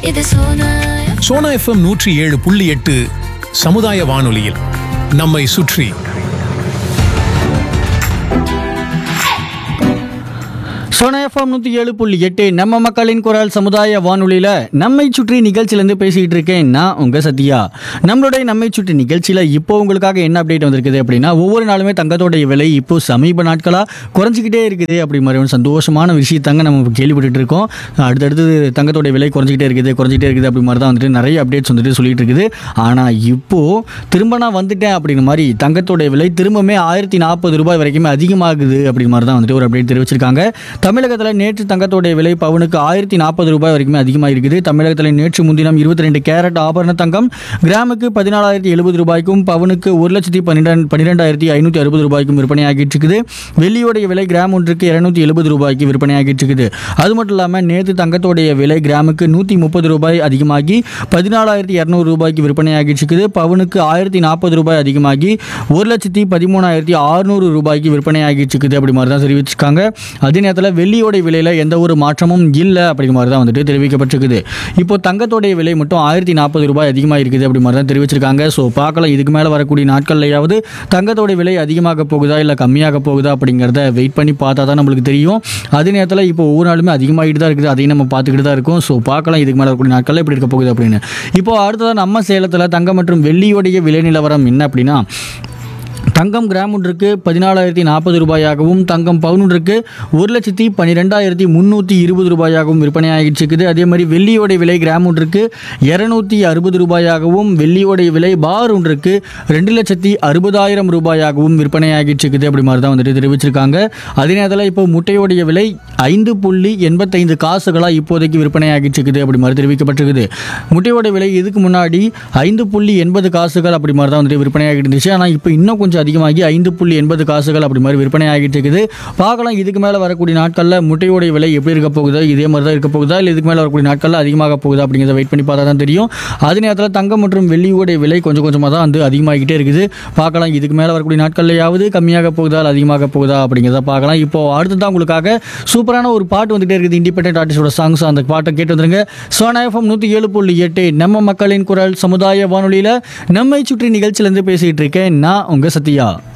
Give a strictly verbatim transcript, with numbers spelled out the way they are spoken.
இது சோனா சோனா எஃப்எம் நூற்றி ஏழு புள்ளி எட்டு சமுதாய வானொலியில் நம்மை சுற்றி. சோனா எஃப்எம் நூற்றி ஏழு புள்ளி எட்டு நம்ம மக்களின் குரல் சமுதாய வானொலியில் நம்மை சுற்றி நிகழ்ச்சியிலேருந்து பேசிகிட்டு இருக்கேன் நான் உங்கள் சத்யா. நம்மளுடைய நம்மை சுற்றி நிகழ்ச்சியில் இப்போ உங்களுக்காக என்ன அப்டேட் வந்திருக்குது அப்படின்னா, ஒவ்வொரு நாளுமே தங்கத்தோடைய விலை இப்போ சமீப நாட்களாக குறைஞ்சிக்கிட்டே இருக்குது அப்படி மாதிரி ஒரு சந்தோஷமான விஷயத்தாங்க நம்ம கேள்விப்பட்டு இருக்கோம். அடுத்தடுத்து தங்கத்தோடைய விலை குறைஞ்சிக்கிட்டே இருக்குது குறைஞ்சிக்கிட்டே இருக்குது அப்படி மாதிரி தான் வந்துட்டு நிறைய அப்டேட்ஸ் வந்துட்டு சொல்லிட்டு இருக்குது. ஆனால் இப்போது திரும்ப நான் வந்துட்டேன் அப்படிங்கிற மாதிரி தங்கத்தோடைய விலை திரும்பவுமே ஆயிரத்தி நாற்பது ரூபாய் வரைக்குமே அதிகமாகுது அப்படி மாதிரி தான் வந்துட்டு ஒரு அப்டேட் தெரிவிச்சிருக்காங்க. தமிழகத்தில் நேற்று தங்கத்தோடைய விலை பவுனுக்கு ஆயிரத்தி நாற்பது ரூபாய் வரைக்குமே அதிகமாக இருக்குது. தமிழகத்தில் நேற்று முன்தினம் இருபத்தி ரெண்டு கேரட் ஆபரண தங்கம் கிராமுக்கு பதினாலாயிரத்தி எழுபது ரூபாய்க்கும் பவுனுக்கு ஒரு லட்சத்தி பன்னிரெண்டு பன்னிரெண்டாயிரத்தி ஐநூற்றி அறுபது ரூபாய்க்கும் விற்பனையாகிட்டு இருக்குது. வெள்ளியோடைய விலை கிராம் ஒன்றுக்கு இருநூத்தி எழுபது ரூபாய்க்கு விற்பனையாகிட்டு இருக்குது. அது மட்டும் இல்லாமல் நேற்று தங்கத்தோடைய விலை கிராமுக்கு நூற்றி முப்பது ரூபாய் அதிகமாகி பதினாலாயிரத்தி இரநூறு ரூபாய்க்கு விற்பனையாகிட்டு இருக்குது. பவுனுக்கு ஆயிரத்தி நாற்பது ரூபாய் அதிகமாகி ஒரு லட்சத்தி பதிமூணாயிரத்தி அறுநூறு ரூபாய்க்கு விற்பனையாகிட்டு இருக்குது அப்படி மாதிரி தான் தெரிவிச்சிருக்காங்க. அதே நேரத்தில் வெள்ளியோடைய விலையில் எந்த ஒரு மாற்றமும் இல்லை அப்படிங்கிற மாதிரி தான் வந்துட்டு தெரிவிக்கப்பட்டிருக்குது. இப்போ தங்கத்தோடைய விலை மட்டும் ஆயிரத்தி நாற்பது ரூபாய் அதிகமாக இருக்குது அப்படி மாதிரி தான் தெரிவிச்சிருக்காங்க. ஸோ பார்க்கலாம், இதுக்கு மேலே வரக்கூடிய நாட்கள்லையாவது தங்கத்தோடைய விலை அதிகமாக போகுதா இல்லை கம்மியாக போகுதா அப்படிங்கிறத வெயிட் பண்ணி பார்த்தா தான் நம்மளுக்கு தெரியும். அதே நேரத்தில் இப்போ ஒவ்வொரு நாளுமே அதிகமாகிட்டு தான் இருக்குது, அதையும் நம்ம பார்த்துக்கிட்டு தான் இருக்கும். ஸோ பார்க்கலாம் இதுக்கு மேலே வரக்கூடிய நாட்களில் எப்படி இருக்க போகுது அப்படின்னு. இப்போ அடுத்ததாக நம்ம சேலத்தில் தங்கம் மற்றும் வெள்ளியோடைய விலை நிலவரம் என்ன அப்படின்னா, தங்கம் கிராம் ஒன்றுக்கு பதினாலாயிரத்தி நாற்பது ரூபாயாகவும் தங்கம் பவுன் ஒன்றுக்கு ஒரு லட்சத்தி பன்னிரெண்டாயிரத்தி முந்நூற்றி இருபது ரூபாயாகவும் விற்பனையாகிட்டு இருக்குது. அதே மாதிரி வெள்ளியோடைய விலை கிராம் ஒன்றுக்கு இரநூத்தி அறுபது ரூபாயாகவும் வெள்ளியோடைய விலை பார் ஒன்றுக்கு ரெண்டு லட்சத்தி அறுபதாயிரம் ரூபாயாகவும் விற்பனையாகிட்டு இருக்குது அப்படி மாதிரி தான் வந்துட்டு தெரிவிச்சிருக்காங்க. அதே நேரத்தில் இப்போ முட்டையோடைய விலை ஐந்து புள்ளி எண்பத்தைந்து காசுகளாக இப்போதைக்கு விற்பனையாகிட்டு இருக்குது அப்படி மாதிரி தெரிவிக்கப்பட்டிருக்குது. முட்டையோட விலை இதுக்கு முன்னாடி ஐந்து புள்ளி எண்பது காசுகள் அப்படி மாதிரி தான் வந்துட்டு விற்பனையாகிட்டு இருந்துச்சு. ஆனால் இப்போ இன்னும் கொஞ்சம் அதிகமாகி ஐந்து புள்ளி எண்பது காசுகள் அப்படி மாதிரி விற்பனை ஆகிட்டு இருக்குது. பார்க்கலாம் இதுக்கு மேலே வரக்கூடிய நாட்களில் முட்டையோடைய விலை எப்படி இருக்க போகுதா, இதே மாதிரி தான் இருக்க போகுதா இல்லை இதுக்கு மேலே வரக்கூடிய நாட்களில் அதிகமாக போகுதா அப்படிங்கிறத வெயிட் பண்ணி பார்த்தா தான் தெரியும். அதே நேரத்தில் தங்கம் மற்றும் வெள்ளியோடைய விலை கொஞ்சம் கொஞ்சமாக தான் வந்து அதிகமாகிட்டே இருக்குது. பார்க்கலாம் இதுக்கு மேலே வரக்கூடிய நாட்கள்லையாவது கம்மியாக போகுதா இல்லை அதிகமாக போகுதா அப்படிங்கிறத பார்க்கலாம். இப்போ அடுத்து தான் உங்களுக்காக சூப்பரான ஒரு பாட்டு வந்துகிட்டே இருக்குது, இண்டிபெண்டன்ட் ஆர்டிஸ்டோட சாங்ஸ். அந்த பாட்டை கேட்டு வந்துருங்க. சோனா எஃப்எம் நூற்றி ஏழு புள்ளி எட்டு நம்ம மக்களின் குரல் சமுதாய வானொலியில் நம்மை சுற்றி நிகழ்ச்சியிலேருந்து பேசிகிட்டு இருக்கேன் நான் உங்கள் சத்யா.